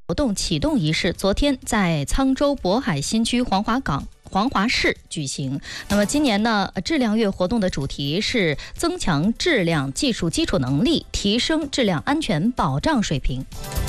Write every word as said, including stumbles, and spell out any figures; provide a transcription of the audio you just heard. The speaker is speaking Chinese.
活动启动仪式昨天在沧州渤海新区黄华港黄华市举行。那么今年呢，质量月活动的主题是增强质量技术基础能力，提升质量安全保障水平。